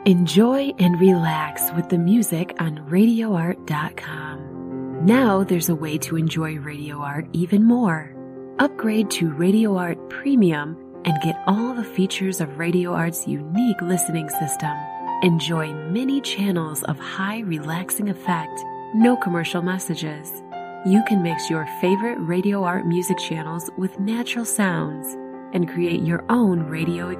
Enjoy and relax with the music on RadioArt.com. Now there's a way to enjoy Radio Art even more. Upgrade to Radio Art Premium and get all the features of Radio Art's unique listening system. Enjoy many channels of high relaxing effect, no commercial messages. You can mix your favorite Radio Art music channels with natural sounds and create your own radio experience.